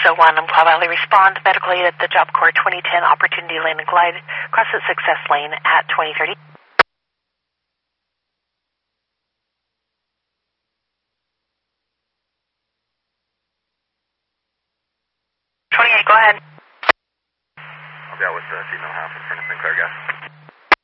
601, I'm Cloud Valley. Respond medical aid at the Job Corps 2010 Opportunity Lane and Glide across the Success Lane at 2030. 28, go ahead. I'll be out with the female half in front of Sinclair, guys.